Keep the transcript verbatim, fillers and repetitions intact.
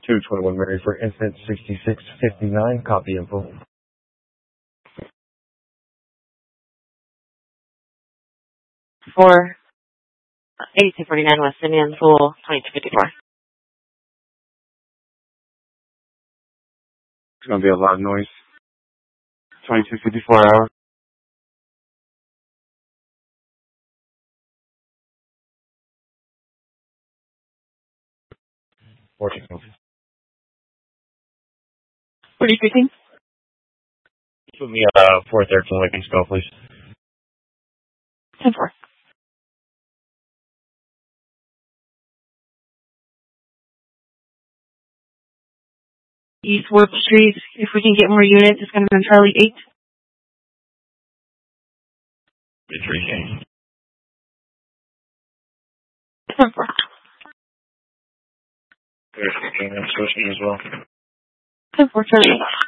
two twenty-one Mary for incident sixty-six fifty-nine. Copy info. For eighty-two forty-nine West Indian Pool, twenty-two fifty-four. It's going to be a lot of noise. twenty-two fifty-four hour. fourteen. What are you speaking? Put me uh four thirteen Lincoln Skull, please. ten four. East Warp Street. If we can get more units, it's going to be on Charlie eight. ten four. There's a as well. ten four, Charlie eight.